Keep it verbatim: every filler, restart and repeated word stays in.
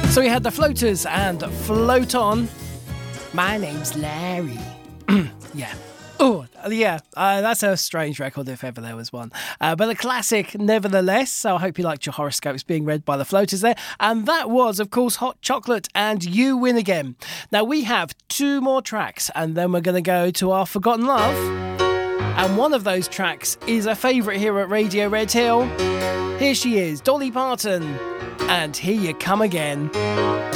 So we had the Floaters and Float On. My name's Larry. Yeah. Oh, yeah, uh, that's a strange record if ever there was one. Uh, but a classic nevertheless, so I hope you liked your horoscopes being read by the Floaters there. And that was, of course, Hot Chocolate and You Win Again. Now, we have two more tracks, and then we're going to go to our Forgotten Love. And one of those tracks is a favourite here at Radio Red Hill. Here she is, Dolly Parton, and Here You Come Again.